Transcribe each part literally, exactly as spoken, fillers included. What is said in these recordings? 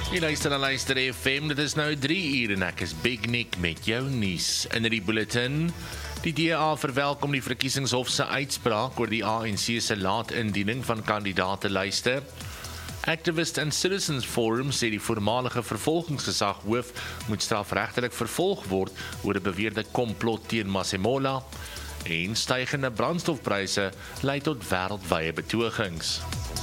Jy luister na Luister F M, dit is nou drie uur en ek is Big Nick met jou nuus. In die bulletin, die D A verwelkom die verkiesingshof se uitspraak oor die A N C se laat indiening van kandidaatelyste. Activist and Citizens Forum sê die voormalige vervolgingsgesag hoof moet strafregtelik vervolg word oor 'n beweerde komplot teen Masemola. En stygende brandstofpryse lei tot wêreldwye betogings.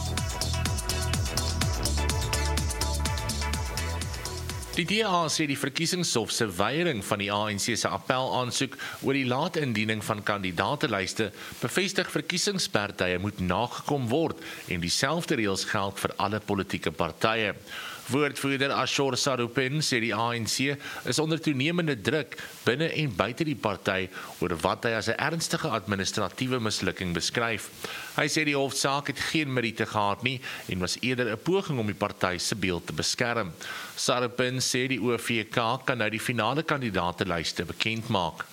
Die D A sê die verkiesingshof se weiering van die A N C se appelaansoek oor die laat indiening van kandidaatelyste bevestig verkiesingspartye moet nagekom word en dieselfde reëls geld vir alle politieke partye. Woordvoerder Ashor Sarupin sê die A N C is onder toenemende druk binne en buite die party oor wat hy as 'n ernstige administratiewe mislukking beskryf. Hy sê die hofsaak het geen meriete gehad nie en was eerder 'n poging om die party se beeld te beskerm. Sarupin sê die O V K kan nou die finale kandidaatelyste bekend maak.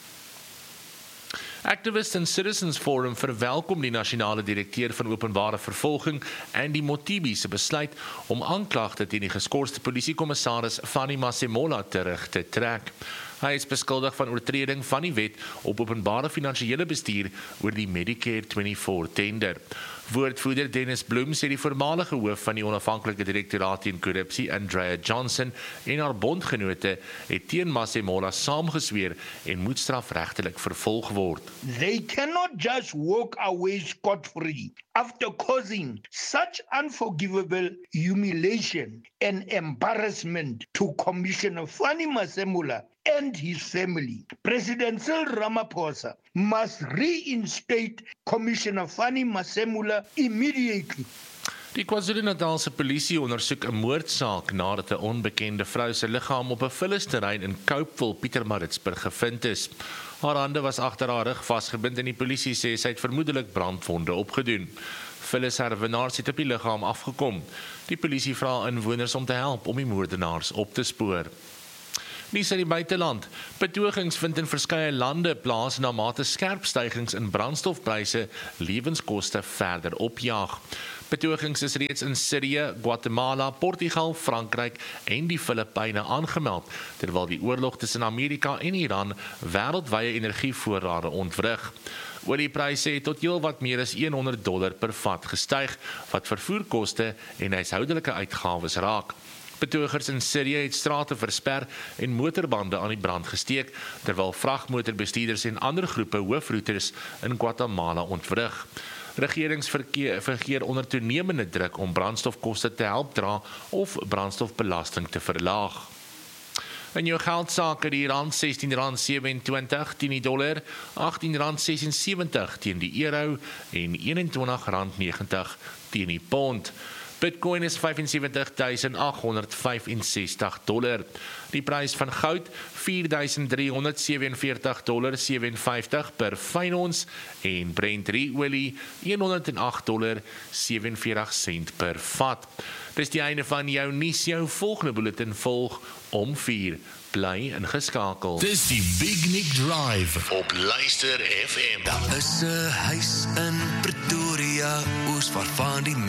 Activist and Citizens Forum verwelkom die nasionale direkteur van openbare vervolging Andy Mothibi se besluit om aanklagte teen die geskorste polisiekommissaris Fanny Masemola terug te trek. Hy is beskuldig van oortreding van die wet op openbare finansiële bestuur oor die Medicare vyf-jaar tender. Woordvoerder Dennis Bloem sê die voormalige hoof van die onafhanklike direktoraat teen korrupsie, Andrea Johnson, en haar bondgenote het teen Masemola saamgesweer en moet strafregtelik vervolg word. They cannot just walk away scot-free after causing such unforgivable humiliation and embarrassment to Commissioner Fanny Masemola and his family. President Cyril Ramaphosa must reinstate Commissioner Fanny Masemola immediately. Die KwaZulu-Natalse polisie ondersoek 'n moordsaak nadat 'n onbekende vrou se liggaam op 'n vullisterrein in Coupeville, Pietermaritzburg gevind is. Haar hande was agter haar rug vasgebind en die polisie sê sy het vermoedelik brandwonde opgedoen. Vullisherwenaars het op die liggaam afgekom. Die polisie vra inwoners om te help om die moordenaars op te spoor. Nuus uit die buiteland. Betogings vind in verskeie lande plaas na mate skerp stygings in brandstofpryse lewenskoste verder opjaag. Betogings is reeds in Sirië, Guatemala, Portugal, Frankryk en die Filippyne aangemeld, terwyl die oorlog tussen Amerika en Iran wêreldwye energievoorrade ontwrig. Oliepryse het tot heelwat meer as honderd dollar per vat gestyg, wat vervoerkoste en huishoudelike uitgawes raak. Betogers in Sirië het strate versper en motorbande aan die brand gesteek, terwyl vragmotorbestuurders en ander groepe hoofroetes in Guatemala ontwrig. Regeringsverkeer vergeer onder toenemende druk om brandstofkoste te help dra of brandstofbelasting te verlaag. In jou geldsaake die rand sestien rand sewe-en-twintig teen die dollar, agttien rand ses-en-sewentig teen die euro en eenentwintig rand negentig teen die pond. Bitcoin is vyf en sewentig tuisend agt honderd vyf en sestig dollar. Die prys van goud vier duisend drie honderd sewe en veertig dollar sewe en vyftig per fyn ons en Brent olie honderd agt dollar sewe en veertig sent per vat. Dis die einde van jou nuus, jou volgende bulletin volg om vier. Bly ingeskakel. Dis die Big Nick Drive op Luister F M. Daar is 'n huis in Pretoria, oos waarvan die